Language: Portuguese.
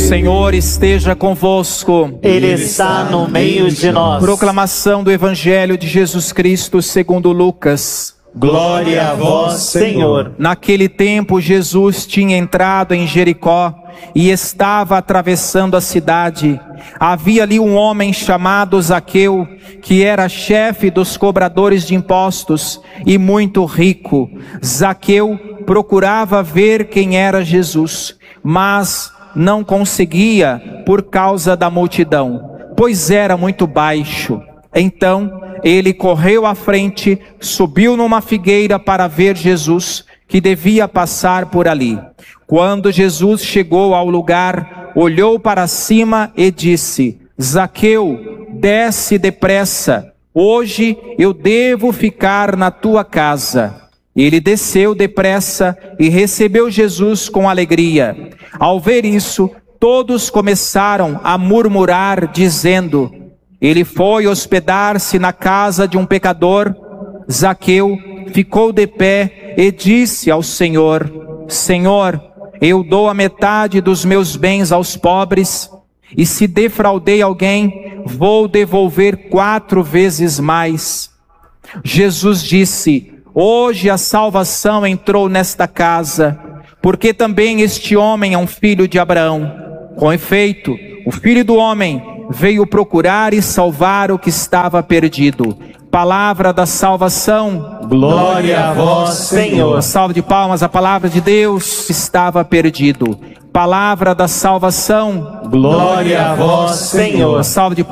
Senhor esteja convosco. Ele está no meio de nós. Proclamação do Evangelho de Jesus Cristo segundo Lucas. Glória a vós, Senhor. Naquele tempo, Jesus tinha entrado em Jericó e estava atravessando a cidade. Havia ali um homem chamado Zaqueu, que era chefe dos cobradores de impostos e muito rico. Zaqueu procurava ver quem era Jesus, mas não conseguia por causa da multidão, pois era muito baixo. Então ele correu à frente, subiu numa figueira para ver Jesus, que devia passar por ali. Quando Jesus chegou ao lugar, olhou para cima e disse: Zaqueu, desce depressa, hoje eu devo ficar na tua casa. Ele desceu depressa e recebeu Jesus com alegria. Ao ver isso, todos começaram a murmurar, dizendo: ele foi hospedar-se na casa de um pecador. Zaqueu ficou de pé e disse ao Senhor: Senhor, eu dou a metade dos meus bens aos pobres, e se defraudei alguém, vou devolver 4 vezes mais. Jesus disse: hoje a salvação entrou nesta casa, porque também este homem é um filho de Abraão. Com efeito, o Filho do Homem veio procurar e salvar o que estava perdido. Palavra da salvação. Glória a vós, Senhor. Uma salva de palmas, a palavra de Deus estava perdido. Palavra da salvação. Glória a vós, Senhor. Uma salva de